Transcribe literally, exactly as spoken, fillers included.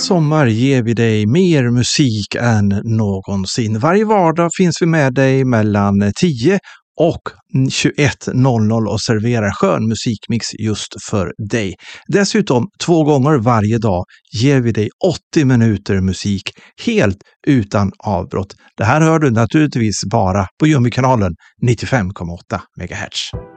sommar ger vi dig mer musik än någonsin. Varje vardag finns vi med dig mellan tio och tjugoett noll noll och serverar skön musikmix just för dig. Dessutom två gånger varje dag ger vi dig åttio minuter musik helt utan avbrott. Det här hör du naturligtvis bara på Jummy-kanalen nittiofem komma åtta megahertz.